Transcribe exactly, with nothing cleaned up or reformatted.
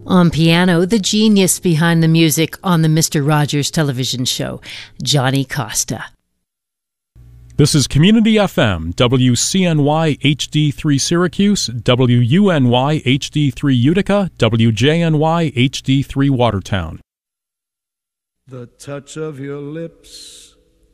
On piano, the genius behind the music on the Mister Rogers television show, Johnny Costa. This is Community F M, W C N Y H D three Syracuse, W U N Y H D three Utica, W J N Y H D three Watertown. The touch of your lips,